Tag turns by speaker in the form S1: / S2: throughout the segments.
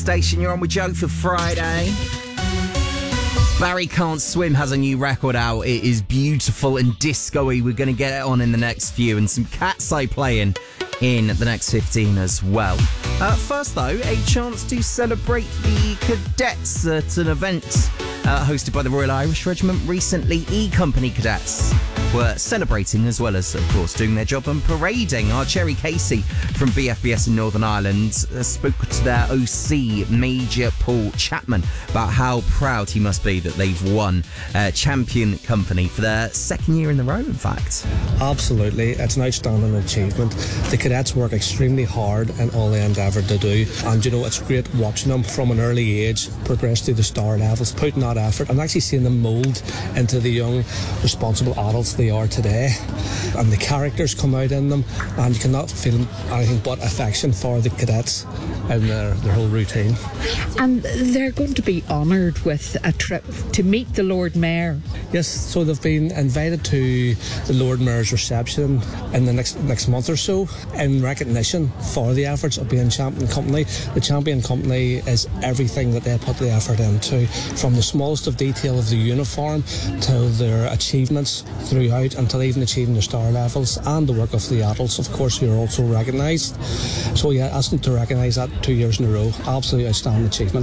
S1: station. You're on with Joe for Friday. Barry Can't Swim has a new record out. It is beautiful and disco-y. We're going to get it on in the next few, and some Cat's Eye playing in the next 15 as well. First, though, a chance to celebrate the cadets at an event hosted by the Royal Irish Regiment recently. E-Company cadets were celebrating as well as, of course, doing their job and parading. Our Cherry Casey from BFBS in Northern Ireland spoke to their OC, Major Paul Chapman, about how proud he must be that they've won Champion Company for their second year in a row, in fact.
S2: Absolutely. It's an outstanding achievement. The cadets work extremely hard in all they endeavour to do, and you know, it's great watching them from an early age progress through the star levels, putting that effort and actually seeing them mould into the young, responsible adults they are today. And the characters come out in them, and you cannot feel anything but affection for the cadets and their whole routine.
S3: And they're going to be honoured with a trip to meet the Lord Mayor.
S2: Yes, so they've been invited to the Lord Mayor's reception in the next month or so in recognition for the efforts of being Champion Company. The Champion Company is everything that they put the effort into, from the smallest of detail of the uniform to their achievements throughout until even achieving the star levels, and the work of the adults, of course, who are also recognised. So yeah, asking to recognise that 2 years in a row, absolutely outstanding achievement.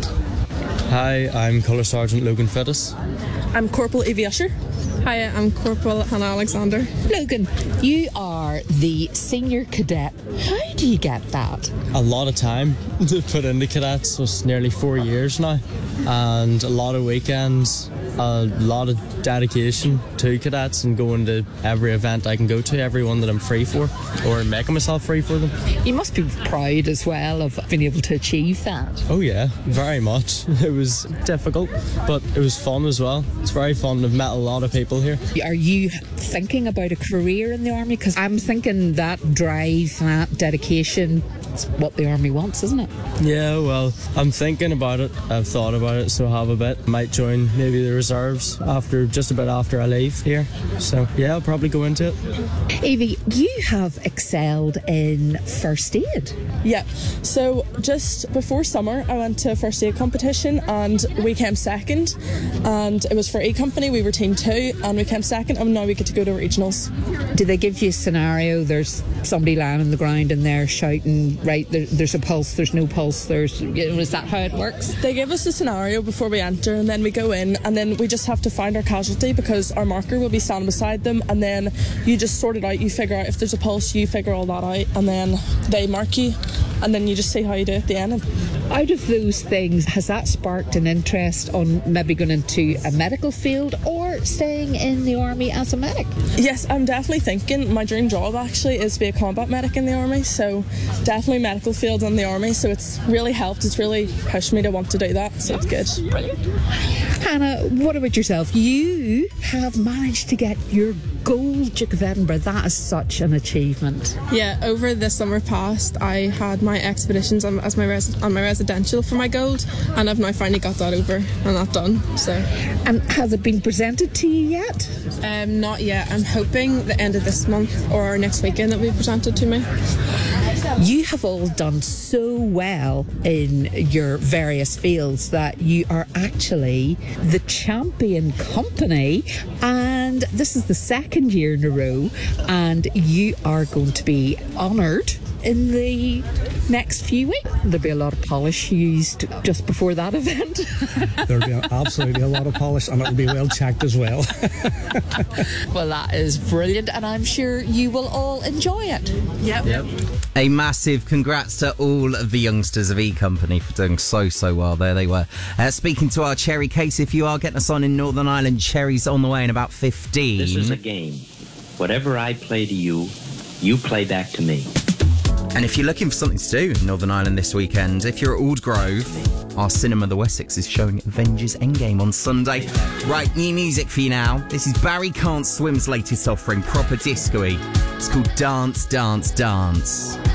S4: Hi, I'm Colour Sergeant Logan Fittis.
S5: I'm Corporal Evie Usher. Hi, I'm Corporal Hannah Alexander.
S3: Logan, you are the senior cadet. How do you get that?
S4: A lot of time to put into cadets. It's nearly 4 years now, and a lot of weekends, a lot of dedication to cadets, and going to every event I can go to, every one that I'm free for, or making myself free for them.
S3: You must be proud as well of being able to achieve that.
S4: Oh yeah, very much. It was difficult, but it was fun as well. It's very fun. I've met a lot of people here.
S3: Are you thinking about a career in the army? Because I'm thinking that drive, that dedication, it's what the army wants, isn't it?
S4: Yeah, well, I'm thinking about it. I've thought about it, so I have a bit. Might join maybe the reserves just about after I leave here. So yeah, I'll probably go into it.
S3: Evie, you have excelled in first aid.
S5: Yeah, so just before summer I went to a first aid competition and we came second, and it was for E-Company. We were team 2 and we came second, and now we get to go to regionals.
S3: Did they give you a scenario? There's somebody lying on the ground and they're shouting, right, there's a pulse, there's no pulse, is that how it works?
S5: They give us a scenario before we enter, and then we go in, and then we just have to find our casualty, because our marker will be standing beside them, and then you just sort it out. You figure out if there's a pulse, you figure all that out, and then they mark you, and then you just see how you do at the end.
S3: Out of those things, has that sparked an interest on maybe going into a medical field or staying in the army as a medic?
S5: Yes, I'm definitely thinking my dream job actually is to be a combat medic in the army, so definitely medical field in the army, so it's really helped. It's really pushed me to want to do that, so it's good.
S3: Brilliant. Hannah, what about yourself? You have managed to get your gold Duke of Edinburgh. That is such an achievement.
S5: Yeah, over the summer past I had my expeditions on my residential for my gold, and I've now finally got that over and that done. So,
S3: and has it been presented to you yet?
S5: Not yet. I'm hoping the end of this month or next weekend it will be presented to me.
S3: You have all done so well in your various fields that you are actually the Champion Company, and this is the second year in a row, and you are going to be honoured in the next few weeks. There'll be a lot of polish used just before that event.
S2: There'll be absolutely a lot of polish, and it'll be well checked as well.
S3: Well, that is brilliant, and I'm sure you will all enjoy it.
S5: Yep.
S1: A massive congrats to all of the youngsters of E-Company for doing so well. There they were. Speaking to our Cherry Case, if you are getting us on in Northern Ireland, Cherry's on the way in about 15.
S6: This is a game. Whatever I play to you, you play back to me.
S1: And if you're looking for something to do in Northern Ireland this weekend, if you're at Aldgrove, our Cinema The Wessex is showing Avengers Endgame on Sunday. Right, new music for you now. This is Barry Can't Swim's latest offering, proper disco-y. It's called Dance, Dance, Dance.